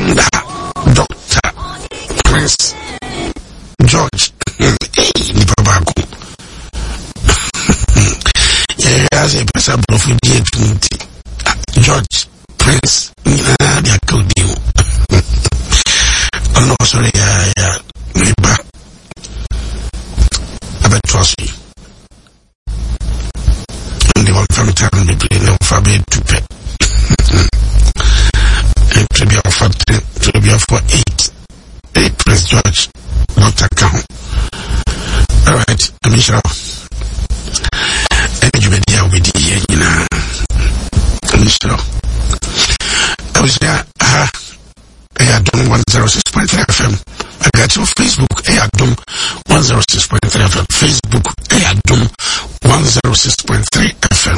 under Dr. Prince George. Nipa baako. As a person of George Prince dia kaudio. Oh no, sorry, neighbor. I trust you. And the one family time we play no family to pay. To be offered 8 Prince George Dr. Count. All right, I'm sure. And you be there with the I'm sure. I was there. I done 106.3 FM. I got your Facebook. I done 106.3 FM. Facebook. I done 106.3 FM.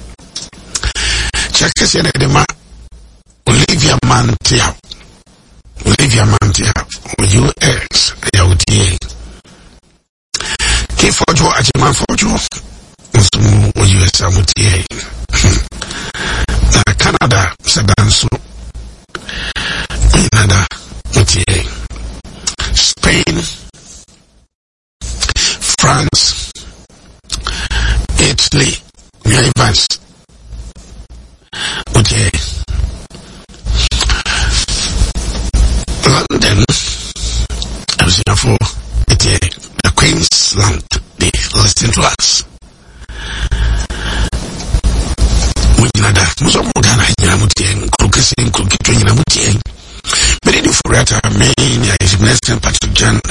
Check this in the Olivia Mantia. US. AOTA. K4 Ajiman 4 US AOTA. Canada Sadanso. Canada AOTA. Spain. France. Italy. Evans. AOTA. London, I was here for the Queensland, they listen to us. But then for that, I mean, is Minister Patrick John